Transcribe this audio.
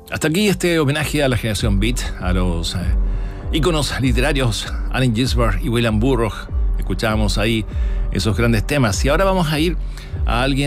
Hasta aquí este homenaje a la generación Beat, a los íconos literarios Allen Ginsberg y William Burroughs. Escuchábamos ahí esos grandes temas. Y ahora vamos a ir a alguien